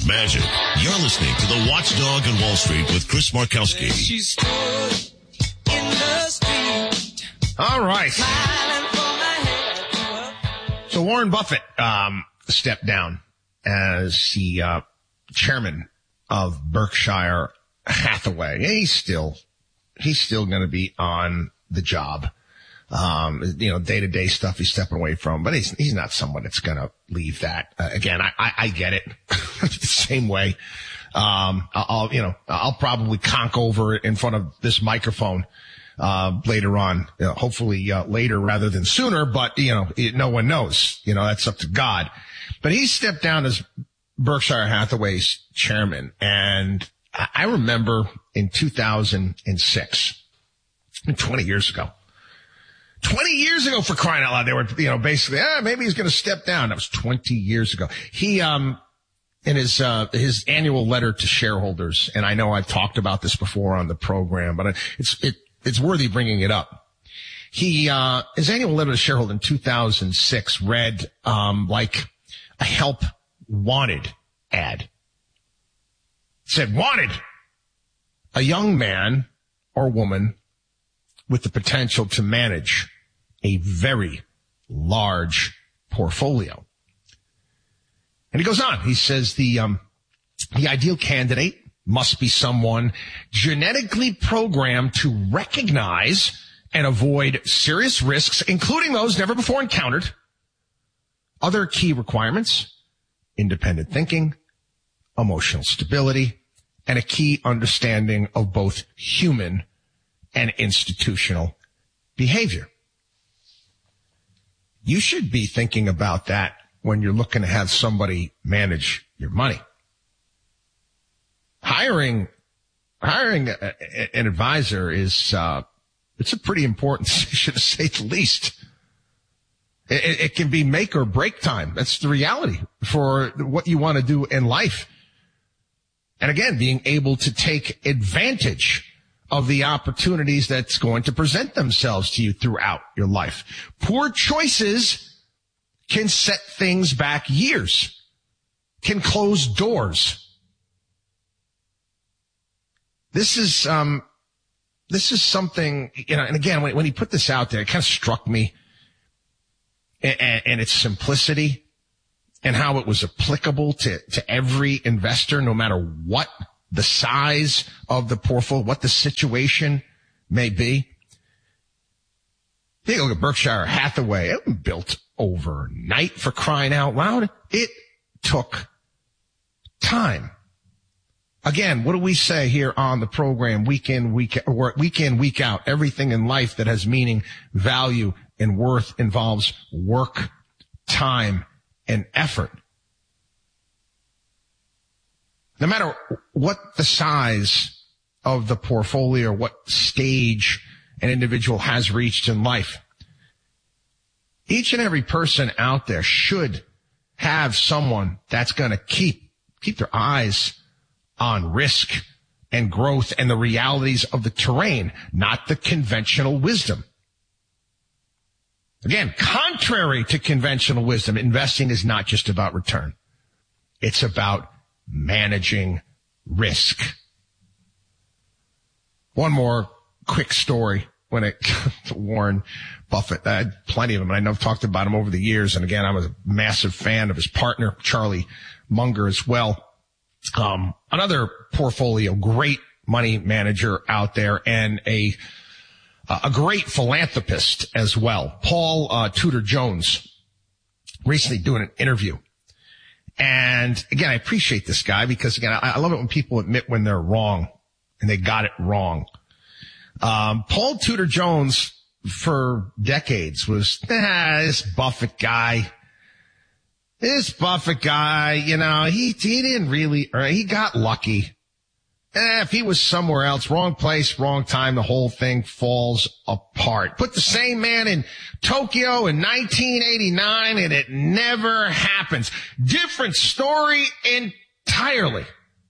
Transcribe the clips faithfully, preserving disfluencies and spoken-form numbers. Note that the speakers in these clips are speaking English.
magic. You're listening to The Watchdog on Wall Street with Chris Markowski. She stood in the street. All right. So Warren Buffett um, stepped down as the uh, chairman of Berkshire Hathaway. He's still he's still going to be on the job. Um, you know, day-to-day stuff he's stepping away from, but he's, he's not someone that's going to leave that. Uh, again, I, I, I get it the same way. Um, I'll, you know, I'll probably conk over in front of this microphone, uh, later on, you know, hopefully, uh, later rather than sooner, but, you know, it, no one knows, you know, that's up to God. But he stepped down as Berkshire Hathaway's chairman. And I, I remember in two thousand six, twenty years ago, twenty years ago, for crying out loud, they were, you know, basically, ah, maybe he's going to step down. That was twenty years ago. He, um, in his, uh, his annual letter to shareholders, and I know I've talked about this before on the program, but it's, it, it's worthy bringing it up. He, uh, his annual letter to shareholders in two thousand six read, um, like a help wanted ad. It said, wanted, a young man or woman with the potential to manage a very large portfolio. And he goes on. He says the, um, the ideal candidate must be someone genetically programmed to recognize and avoid serious risks, including those never before encountered. Other key requirements: independent thinking, emotional stability, and a key understanding of both human and institutional behavior. You should be thinking about that when you're looking to have somebody manage your money. Hiring, hiring a, a, an advisor is, uh, it's a pretty important decision, to say the least. It, it can be make or break time. That's the reality for what you want to do in life. And again, being able to take advantage of the opportunities that's going to present themselves to you throughout your life. Poor choices can set things back years, can close doors. This is, um, this is something, you know, and again, when, when he put this out there, it kind of struck me and, and its simplicity and how it was applicable to, to every investor, no matter what the size of the portfolio, what the situation may be. Take a look at Berkshire Hathaway. It wasn't built overnight, for crying out loud. It took time. Again, what do we say here on the program? Week in, week, or week in, week out. Everything in life that has meaning, value, and worth involves work, time, and effort. No matter what the size of the portfolio, or what stage an individual has reached in life, each and every person out there should have someone that's going to keep, keep their eyes on risk and growth and the realities of the terrain, not the conventional wisdom. Again, contrary to conventional wisdom, investing is not just about return. It's about managing risk. One more quick story when it comes to Warren Buffett. I had plenty of them, and I know I've talked about him over the years. And again, I was a massive fan of his partner, Charlie Munger, as well. Um, another portfolio, great money manager out there, and a a great philanthropist as well. Paul uh, Tudor Jones, recently doing an interview. And again, I appreciate this guy because, again, I, I love it when people admit when they're wrong and they got it wrong. Um, Paul Tudor Jones, for decades, was, ah, this Buffett guy. This Buffett guy, you know, he, he didn't really, or he got lucky. Eh, if he was somewhere else, wrong place, wrong time, the whole thing falls apart. Put the same man in Tokyo in nineteen eighty-nine and it never happens. Different story entirely.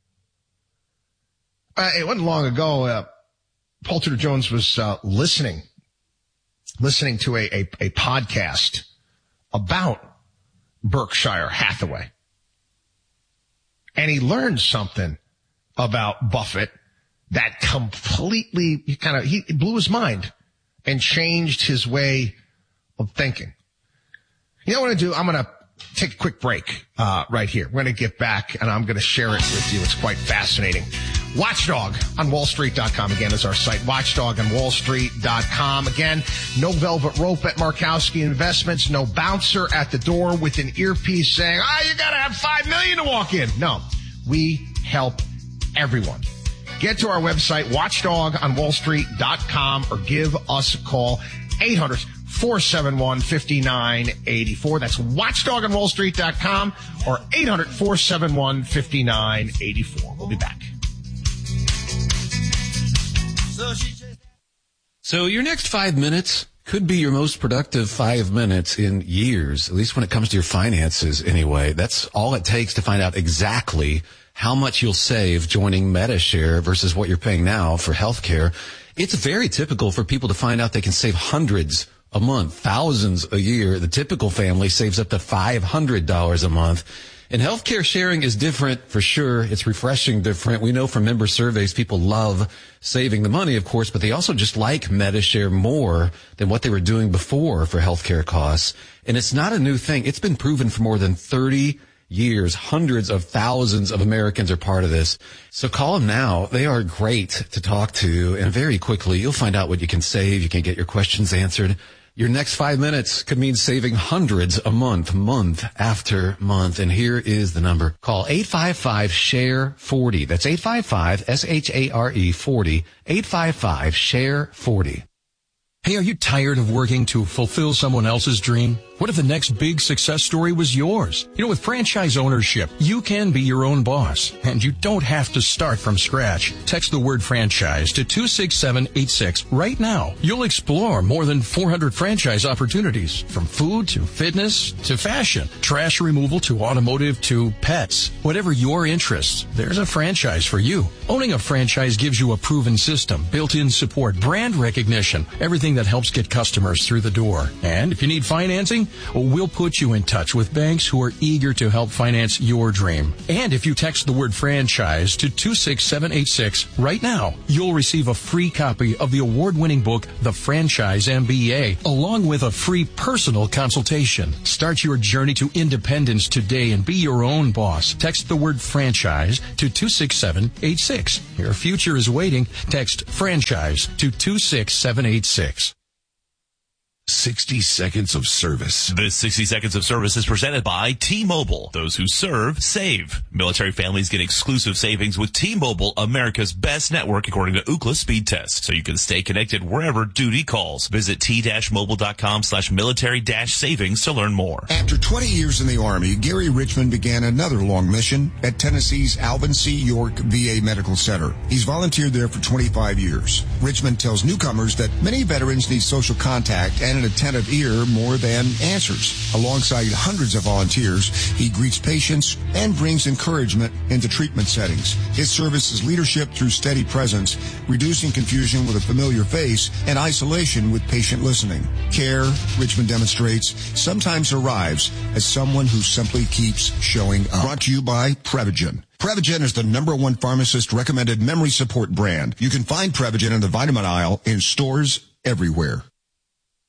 Uh, it wasn't long ago, uh, Paul Tudor Jones was, uh, listening, listening to a, a, a podcast about Berkshire Hathaway. And he learned something about Buffett that completely kind of, he blew his mind and changed his way of thinking. You know what I'm going to do? I'm going to take a quick break, uh, right here. We're going to get back and I'm going to share it with you. It's quite fascinating. Watchdog on wall street dot com again is our site. Watchdog on wall street dot com. Again, no velvet rope at Markowski Investments. No bouncer at the door with an earpiece saying, ah, oh, you got to have five million to walk in. No, we help everyone. Get to our website, watchdog on wall street dot com, or give us a call, eight hundred, four seven one, five nine eight four. That's watchdog on wall street dot com or eight hundred, four seven one, five nine eight four. We'll be back. So your next five minutes could be your most productive five minutes in years, at least when it comes to your finances anyway. That's all it takes to find out exactly how much you'll save joining MediShare versus what you're paying now for healthcare. It's very typical for people to find out they can save hundreds a month, thousands a year. The typical family saves up to five hundred dollars a month. And healthcare sharing is different for sure. It's refreshing different. We know from member surveys, people love saving the money, of course, but they also just like MediShare more than what they were doing before for healthcare costs. And it's not a new thing. It's been proven for more than thirty years. Hundreds of thousands of Americans are part of this. So call them now. They are great to talk to. And very quickly, you'll find out what you can save. You can get your questions answered. Your next five minutes could mean saving hundreds a month, month after month. And here is the number. Call eight five five, share forty. That's eight five five, S H A R E forty, eight five five, share forty. Hey, are you tired of working to fulfill someone else's dream? What if the next big success story was yours? You know, with franchise ownership, you can be your own boss, and you don't have to start from scratch. Text the word franchise to two six seven eight six right now. You'll explore more than four hundred franchise opportunities, from food to fitness to fashion, trash removal to automotive to pets. Whatever your interests, there's a franchise for you. Owning a franchise gives you a proven system, built-in support, brand recognition, everything that helps get customers through the door. And if you need financing, well, we'll put you in touch with banks who are eager to help finance your dream. And if you text the word franchise to two six seven eight six right now, you'll receive a free copy of the award-winning book, The Franchise M B A, along with a free personal consultation. Start your journey to independence today and be your own boss. Text the word franchise to two six seven eight six. Your future is waiting. Text franchise to two six seven eight six. sixty seconds of service. This sixty seconds of service is presented by T-Mobile. Those who serve, save. Military families get exclusive savings with T-Mobile, America's best network according to Ookla speed test. So you can stay connected wherever duty calls. Visit t-mobile.com slash military dash savings to learn more. After twenty years in the Army, Gary Richmond began another long mission at Tennessee's Alvin C. York V A Medical Center. He's volunteered there for twenty-five years. Richmond tells newcomers that many veterans need social contact and an attentive ear more than answers. Alongside hundreds of volunteers, he greets patients and brings encouragement into treatment settings. His service is leadership through steady presence, reducing confusion with a familiar face, and isolation with patient listening. Care, Richmond demonstrates, sometimes arrives as someone who simply keeps showing up. Brought to you by Prevagen. Prevagen is the number one pharmacist-recommended memory support brand. You can find Prevagen in the vitamin aisle in stores everywhere.